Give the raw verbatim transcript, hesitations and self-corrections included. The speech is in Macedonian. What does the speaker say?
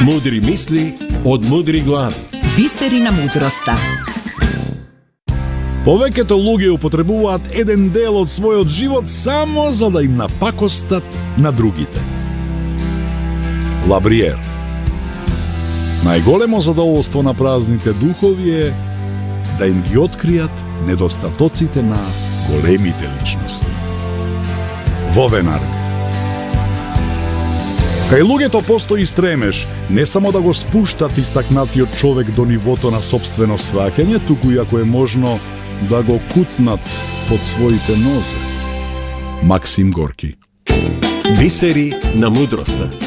Мудри мисли од мудри глави. Бисери на мудроста. Повеќето луѓе употребуваат еден дел од својот живот само за да им напакостат на другите. Лабриер. Најголемо задоволство на празните духови е да им ги откријат недостатоците на големите личности. Вовенарг. Кај луѓето постои стремеж не само да го спуштат истакнатиот човек до нивото на сопствено сваќање, туку и ако е можно да го кутнат под своите нозе. Максим Горки. Бисери на мудроста.